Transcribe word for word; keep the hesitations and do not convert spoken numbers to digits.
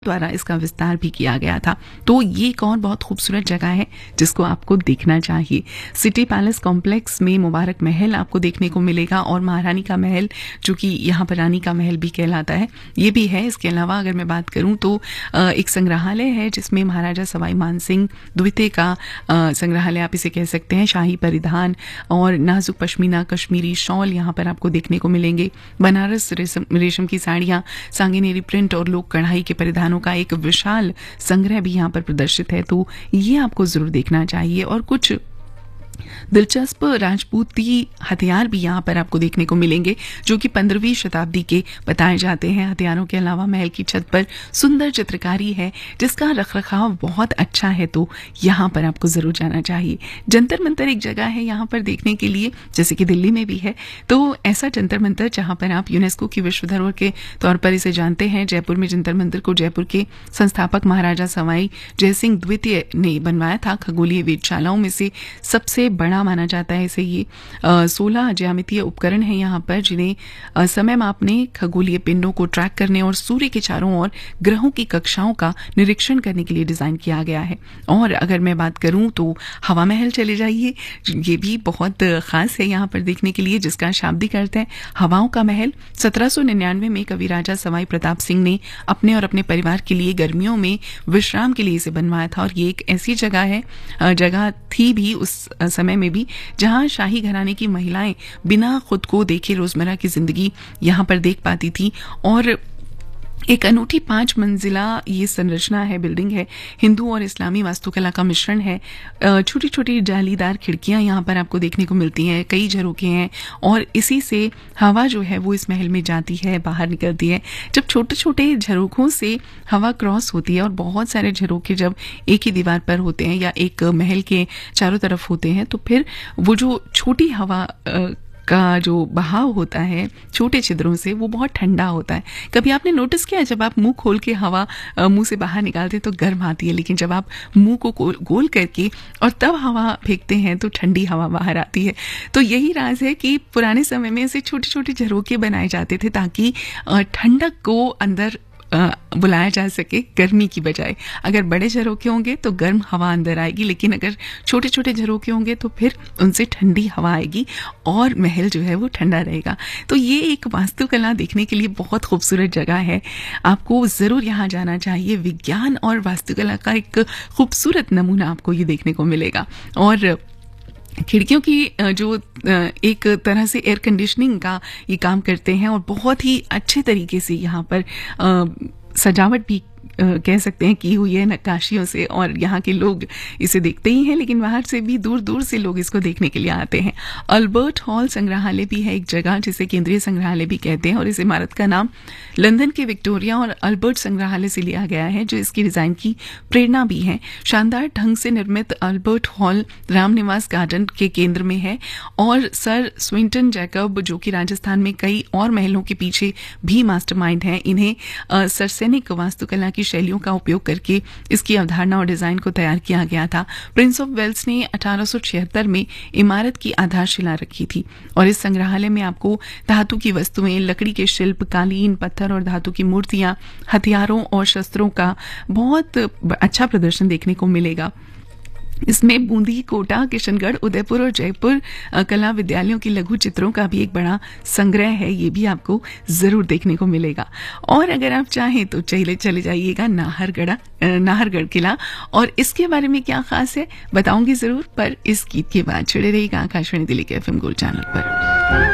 द्वारा इसका विस्तार भी किया गया था। तो ये एक और बहुत खूबसूरत जगह है जिसको आपको देखना चाहिए। सिटी पैलेस कॉम्प्लेक्स में मुबारक महल आपको देखने को मिलेगा और महारानी का महल, जो कि यहाँ पर रानी का महल भी कहलाता है, ये भी है। इसके अलावा अगर मैं बात करूँ तो एक संग्रहालय है जिसमें महाराजा सवाई मानसिंह द्वितीय का संग्रहालय आप इसे कह सकते हैं। शाही परिधान और नाजुक पश्मीना कश्मीरी शॉल यहाँ पर आपको देखने को मिलेंगे। बनारस रेशम रेशम की साड़ियाँ, सांगनेरी प्रिंट और लोक कढ़ाई के परिधान का एक विशाल संग्रह भी यहाँ पर प्रदर्शित है। तो ये आपको जरूर देखना चाहिए। और कुछ दिलचस्प राजपूती हथियार भी यहाँ पर आपको देखने को मिलेंगे जो कि पंद्रहवीं शताब्दी के बताए जाते हैं। हथियारों के अलावा महल की छत पर सुंदर चित्रकारी है जिसका रखरखाव बहुत अच्छा है, तो यहाँ पर आपको जरूर जाना चाहिए। जंतर मंतर एक जगह है यहाँ पर देखने के लिए, जैसे कि दिल्ली में भी है। तो ऐसा जंतर मंतर जहाँ पर आप यूनेस्को की विश्व धरोहर के तौर पर इसे जानते हैं। जयपुर में जंतर मंतर को जयपुर के संस्थापक महाराजा सवाई जयसिंह द्वितीय ने बनवाया था। खगोलीय वेधशालाओं में से सबसे बड़ा माना जाता है इसे। ये सोलह ज्यामितीय उपकरण हैं यहाँ पर जिन्हें आ, समय मापने, खगोलीय पिंडों को ट्रैक करने और सूर्य के चारों ओर ग्रहों की कक्षाओं का निरीक्षण करने के लिए डिजाइन किया गया है। और अगर मैं बात करूं तो हवा महल चले जाइए, ये भी बहुत खास है यहाँ पर देखने के लिए, जिसका शाब्दिक अर्थ है हवाओं का महल। सत्रह सौ निन्यानवे में कवि राजा सवाई प्रताप सिंह ने अपने और अपने परिवार के लिए गर्मियों में विश्राम के लिए इसे बनवाया था। और ये एक ऐसी जगह है, जगह थी भी उस समय में भी, जहां शाही घराने की महिलाएं बिना खुद को देखे रोजमर्रा की जिंदगी यहां पर देख पाती थी। और एक अनूठी पांच मंजिला ये संरचना है, बिल्डिंग है, हिंदू और इस्लामी वास्तुकला का मिश्रण है। छोटी छोटी जालीदार खिड़कियां यहाँ पर आपको देखने को मिलती हैं, कई झरोखे हैं और इसी से हवा जो है वो इस महल में जाती है, बाहर निकलती है। जब छोटे छोटे झरोखों से हवा क्रॉस होती है और बहुत सारे झरोखे जब एक ही दीवार पर होते हैं या एक महल के चारों तरफ होते हैं, तो फिर वो जो छोटी हवा का जो बहाव होता है छोटे छिद्रों से, वो बहुत ठंडा होता है। कभी आपने नोटिस किया जब आप मुंह खोल के हवा मुंह से बाहर निकालते हैं तो गर्म आती है, लेकिन जब आप मुंह को गोल करके और तब हवा फेंकते हैं तो ठंडी हवा बाहर आती है। तो यही राज है कि पुराने समय में ऐसे छोटे छोटे झरोखे बनाए जाते थे ताकि ठंडक को अंदर बुलाया जा सके गर्मी की बजाय। अगर बड़े झरोखे होंगे तो गर्म हवा अंदर आएगी, लेकिन अगर छोटे छोटे झरोखे होंगे तो फिर उनसे ठंडी हवा आएगी और महल जो है वो ठंडा रहेगा। तो ये एक वास्तुकला देखने के लिए बहुत खूबसूरत जगह है, आपको जरूर यहाँ जाना चाहिए। विज्ञान और वास्तुकला का एक खूबसूरत नमूना आपको ये देखने को मिलेगा। और खिड़कियों की जो एक तरह से एयर कंडीशनिंग का ये काम करते हैं और बहुत ही अच्छे तरीके से यहाँ पर सजावट भी कह सकते हैं की हुई है नक्काशियों से। और यहाँ के लोग इसे देखते ही हैं, लेकिन बाहर से भी दूर दूर से लोग इसको देखने के लिए आते हैं। अल्बर्ट हॉल संग्रहालय भी है एक जगह जिसे केंद्रीय संग्रहालय भी कहते हैं, और इस इमारत का नाम लंदन के विक्टोरिया और अल्बर्ट संग्रहालय से लिया गया है, जो इसकी डिजाइन की प्रेरणा भी है। शानदार ढंग से निर्मित अल्बर्ट हॉल रामनिवास गार्डन के केंद्र में है और सर स्विंटन जैकब, जो कि राजस्थान में कई और महलों के पीछे भी मास्टरमाइंड हैं, इन्हें सरसैनिक वास्तुकला की शैलियों का उपयोग करके इसकी अवधारणा और डिजाइन को तैयार किया गया था। प्रिंस ऑफ वेल्स ने अठारह सौ छिहत्तर में इमारत की आधारशिला रखी थी। और इस संग्रहालय में आपको धातु की वस्तुएं, लकड़ी के शिल्प, कालीन, पत्थर और धातु की मूर्तियां, हथियारों और शस्त्रों का बहुत अच्छा प्रदर्शन देखने को मिलेगा। इसमें बूंदी, कोटा, किशनगढ़, उदयपुर और जयपुर कला विद्यालयों की लघु चित्रों का भी एक बड़ा संग्रह है, ये भी आपको जरूर देखने को मिलेगा। और अगर आप चाहें तो चले चले जाइएगा नाहरगढ़ नाहरगढ़ किला, और इसके बारे में क्या खास है बताऊंगी जरूर, पर इस गीत के बाद जुड़े रहिएगा आकाशवाणी दिल्ली के एफएम गोल्ड चैनल पर।